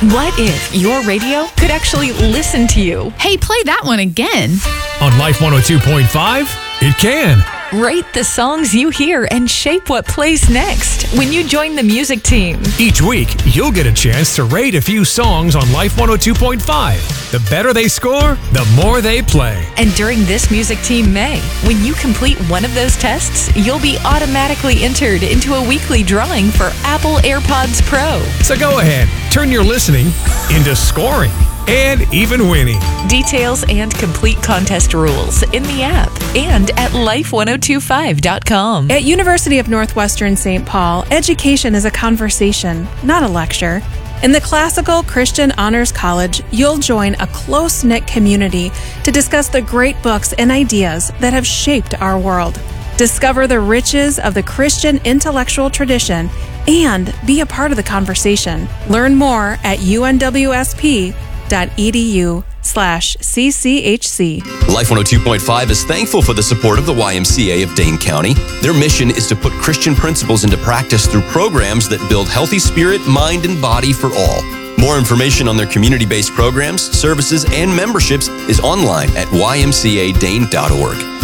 What if your radio could actually listen to you? Hey, play that one again. On Life 102.5, it can. Rate the songs you hear and shape what plays next when you join the music team. Each week, you'll get a chance to rate a few songs on Life 102.5. The better they score, the more they play. And during this Music Team May, when you complete one of those tests, you'll be automatically entered into a weekly drawing for Apple AirPods Pro. So go ahead, turn your listening into scoring and even winning. Details and complete contest rules in the app and at life1025.com. At University of Northwestern St. Paul, education is a conversation, not a lecture. In the Classical Christian Honors College, you'll join a close-knit community to discuss the great books and ideas that have shaped our world. Discover the riches of the Christian intellectual tradition and be a part of the conversation. Learn more at unwsp.edu/cchc. Life 102.5 is thankful for the support of the YMCA of Dane County. Their mission is to put Christian principles into practice through programs that build healthy spirit, mind, and body for all. More information on their community-based programs, services, and memberships is online at ymcadane.org.